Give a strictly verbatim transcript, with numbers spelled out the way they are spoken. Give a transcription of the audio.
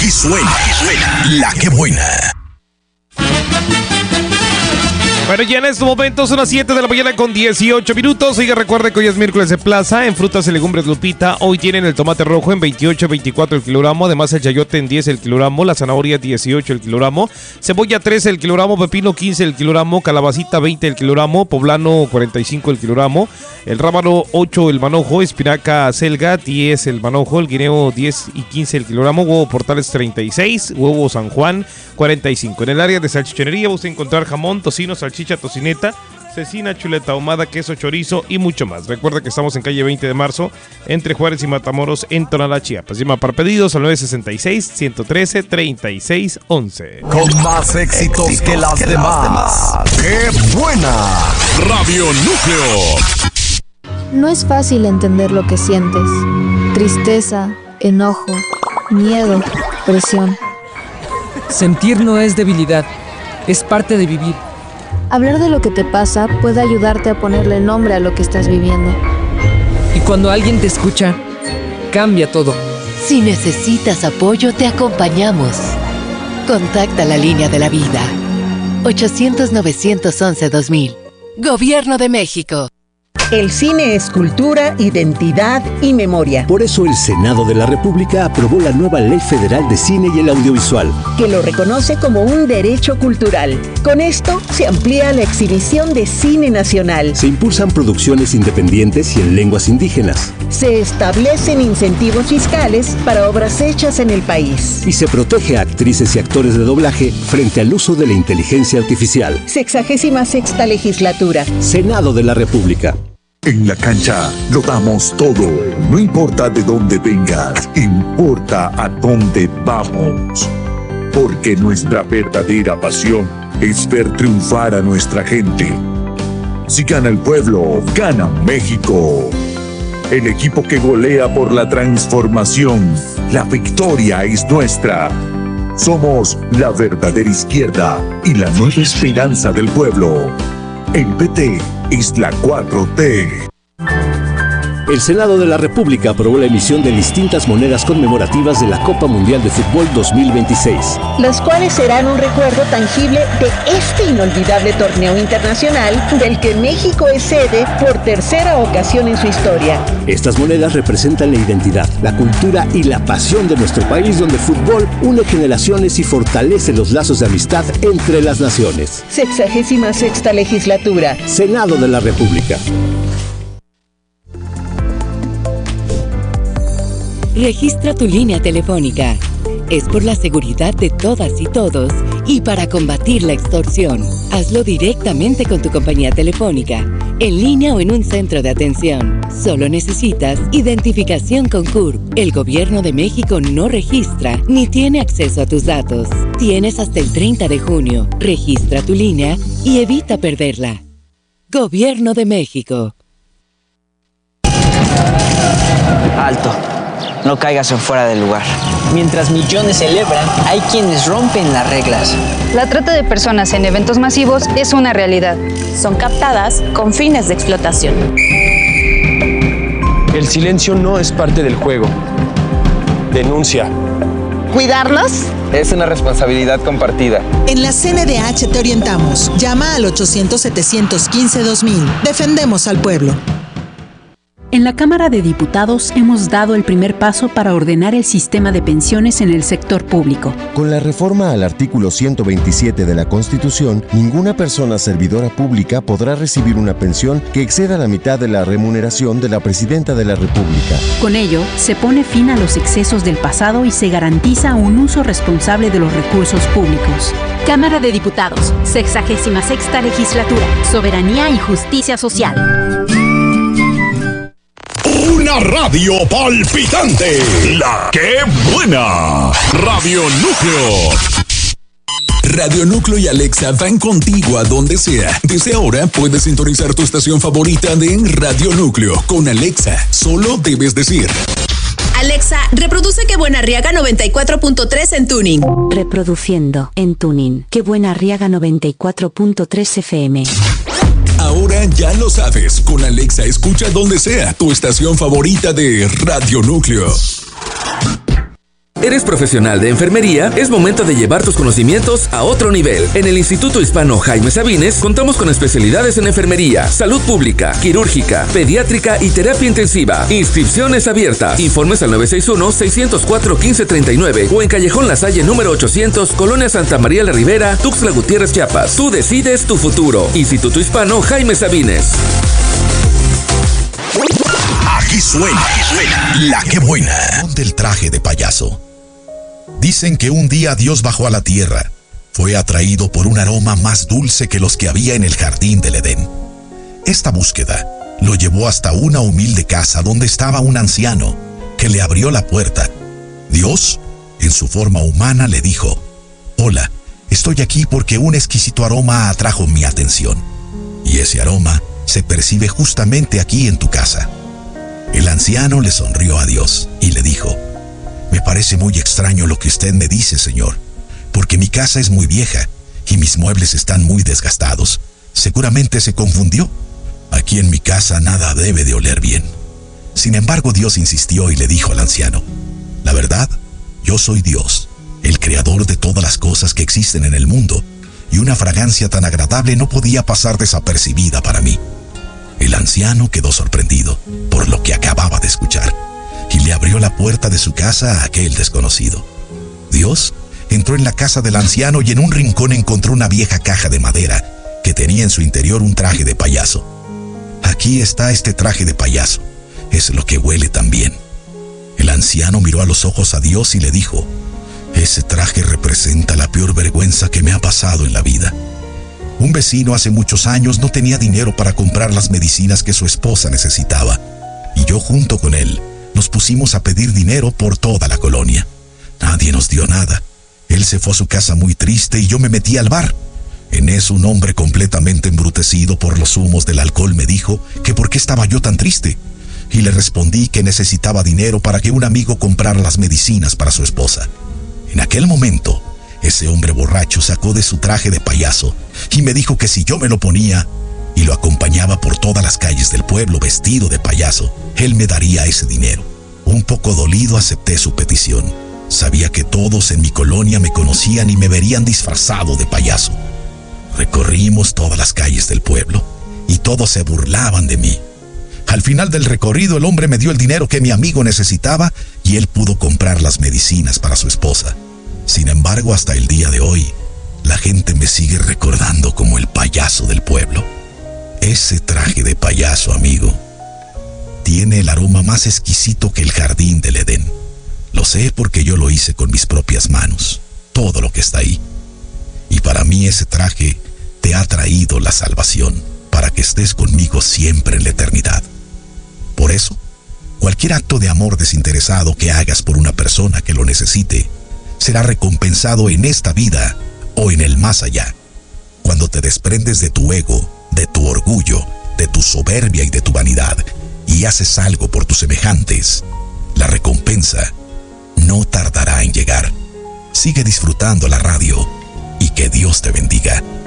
Aquí suena, aquí suena La Que Buena. Bueno, ya en estos momentos son las siete de la mañana con dieciocho minutos. Oiga, recuerde que hoy es miércoles de plaza. En frutas y legumbres Lupita, hoy tienen el tomate rojo en veintiocho, veinticuatro el kilogramo. Además el chayote en diez el kilogramo. La zanahoria dieciocho el kilogramo. Cebolla trece el kilogramo. Pepino quince el kilogramo. Calabacita veinte el kilogramo. Poblano cuarenta y cinco el kilogramo. El rábano ocho el manojo. Espinaca selga diez el manojo. El guineo diez y quince el kilogramo. Huevo Portales treinta y seis. Huevo San Juan cuarenta y cinco. En el área de salchichonería usted encontrar jamón, tocino, salchicha, chicha, tocineta, cecina, chuleta ahumada, queso, chorizo y mucho más. Recuerda que estamos en calle veinte de marzo, entre Juárez y Matamoros, en Tonalá, Chiapas. Llama para pedidos al nueve sesenta y seis, ciento trece, treinta y seis once. Con más éxitos, éxitos que las que demás. demás. ¡Qué buena! Radio Núcleo. No es fácil entender lo que sientes. Tristeza, enojo, miedo, presión. Sentir no es debilidad, es parte de vivir. Hablar de lo que te pasa puede ayudarte a ponerle nombre a lo que estás viviendo. Y cuando alguien te escucha, cambia todo. Si necesitas apoyo, te acompañamos. Contacta la línea de la vida. ochocientos, novecientos once, dos mil. Gobierno de México. El cine es cultura, identidad y memoria. Por eso el Senado de la República aprobó la nueva Ley Federal de Cine y el Audiovisual, que lo reconoce como un derecho cultural. Con esto se amplía la exhibición de cine nacional. Se impulsan producciones independientes y en lenguas indígenas. Se establecen incentivos fiscales para obras hechas en el país. Y se protege a actrices y actores de doblaje frente al uso de la inteligencia artificial. Sexagésima sexta legislatura. Senado de la República. En la cancha lo damos todo. No importa de dónde vengas, importa a dónde vamos. Porque nuestra verdadera pasión es ver triunfar a nuestra gente. Si gana el pueblo, gana México. El equipo que golea por la transformación. La victoria es nuestra. Somos la verdadera izquierda y la nueva esperanza del pueblo. El P T es la cuatro T. El Senado de la República aprobó la emisión de distintas monedas conmemorativas de la Copa Mundial de Fútbol dos mil veintiséis. Las cuales serán un recuerdo tangible de este inolvidable torneo internacional del que México es sede por tercera ocasión en su historia. Estas monedas representan la identidad, la cultura y la pasión de nuestro país, donde el fútbol une generaciones y fortalece los lazos de amistad entre las naciones. Sexagésima sexta legislatura. Senado de la República. Registra tu línea telefónica. Es por la seguridad de todas y todos y para combatir la extorsión. Hazlo directamente con tu compañía telefónica, en línea o en un centro de atención. Solo necesitas identificación con C U R P. El Gobierno de México no registra ni tiene acceso a tus datos. Tienes hasta el treinta de junio. Registra tu línea y evita perderla. Gobierno de México. Alto. No caigas en fuera del lugar. Mientras millones celebran, hay quienes rompen las reglas. La trata de personas en eventos masivos es una realidad. Son captadas con fines de explotación. El silencio no es parte del juego. Denuncia. ¿Cuidarnos? Es una responsabilidad compartida. En la C N D H te orientamos. Llama al ochocientos, setecientos quince, dos mil. Defendemos al pueblo. En la Cámara de Diputados hemos dado el primer paso para ordenar el sistema de pensiones en el sector público. Con la reforma al artículo ciento veintisiete de la Constitución, ninguna persona servidora pública podrá recibir una pensión que exceda la mitad de la remuneración de la Presidenta de la República. Con ello, se pone fin a los excesos del pasado y se garantiza un uso responsable de los recursos públicos. Cámara de Diputados, sexagésima sexta legislatura, soberanía y justicia social. Una radio palpitante. La Que Buena. Radio Núcleo. Radio Núcleo y Alexa van contigo a donde sea. Desde ahora puedes sintonizar tu estación favorita de Radio Núcleo. Con Alexa, solo debes decir: Alexa, reproduce Que Buena Arriaga noventa y cuatro punto tres en tuning. Reproduciendo en tuning. Que Buena Arriaga noventa y cuatro punto tres F M. Ahora ya lo sabes, con Alexa escucha donde sea tu estación favorita de Radio Núcleo. ¿Eres profesional de enfermería? Es momento de llevar tus conocimientos a otro nivel. En el Instituto Hispano Jaime Sabines contamos con especialidades en enfermería, salud pública, quirúrgica, pediátrica y terapia intensiva. Inscripciones abiertas. Informes al nueve seis uno, seis cero cuatro, uno cinco tres nueve o en Callejón La Salle número ochocientos, Colonia Santa María la Ribera, Tuxtla Gutiérrez, Chiapas. Tú decides tu futuro. Instituto Hispano Jaime Sabines. Aquí suena, aquí suena la que buena. Del traje de payaso. Dicen que un día Dios bajó a la tierra. Fue atraído por un aroma más dulce que los que había en el jardín del Edén. Esta búsqueda lo llevó hasta una humilde casa donde estaba un anciano que le abrió la puerta. Dios, en su forma humana, le dijo: hola, estoy aquí porque un exquisito aroma atrajo mi atención. Y ese aroma se percibe justamente aquí en tu casa. El anciano le sonrió a Dios y le dijo: me parece muy extraño lo que usted me dice, señor, porque mi casa es muy vieja y mis muebles están muy desgastados. Seguramente se confundió. Aquí en mi casa nada debe de oler bien. Sin embargo, Dios insistió y le dijo al anciano: la verdad, yo soy Dios, el creador de todas las cosas que existen en el mundo, y una fragancia tan agradable no podía pasar desapercibida para mí. El anciano quedó sorprendido por lo que acababa de escuchar y le abrió la puerta de su casa a aquel desconocido. Dios entró en la casa del anciano y en un rincón encontró una vieja caja de madera que tenía en su interior un traje de payaso. Aquí está este traje de payaso, es lo que huele tan bien. El anciano miró a los ojos a Dios y le dijo: ese traje representa la peor vergüenza que me ha pasado en la vida. Un vecino hace muchos años no tenía dinero para comprar las medicinas que su esposa necesitaba, y yo junto con él nos pusimos a pedir dinero por toda la colonia. Nadie nos dio nada. Él se fue a su casa muy triste y yo me metí al bar. En eso un hombre completamente embrutecido por los humos del alcohol me dijo que por qué estaba yo tan triste, y le respondí que necesitaba dinero para que un amigo comprara las medicinas para su esposa. En aquel momento, ese hombre borracho sacó de su traje de payaso y me dijo que si yo me lo ponía y lo acompañaba por todas las calles del pueblo vestido de payaso, él me daría ese dinero. Un poco dolido acepté su petición. Sabía que todos en mi colonia me conocían y me verían disfrazado de payaso. Recorrimos todas las calles del pueblo y todos se burlaban de mí. Al final del recorrido, el hombre me dio el dinero que mi amigo necesitaba y él pudo comprar las medicinas para su esposa. Sin embargo, hasta el día de hoy, la gente me sigue recordando como el payaso del pueblo. Ese traje de payaso, amigo, tiene el aroma más exquisito que el jardín del Edén. Lo sé porque yo lo hice con mis propias manos, todo lo que está ahí. Y para mí ese traje te ha traído la salvación, para que estés conmigo siempre en la eternidad. Por eso, cualquier acto de amor desinteresado que hagas por una persona que lo necesite, será recompensado en esta vida o en el más allá. Cuando te desprendes de tu ego, de tu orgullo, de tu soberbia y de tu vanidad, y haces algo por tus semejantes, la recompensa no tardará en llegar. Sigue disfrutando la radio y que Dios te bendiga.